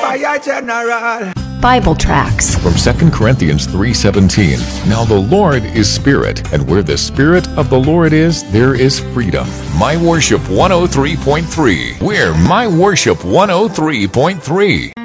fire general. Bible tracts. From 2 Corinthians 3:17. Now the Lord is Spirit, and where the Spirit of the Lord is, there is freedom. My Worship 103.3. We're My Worship 103.3.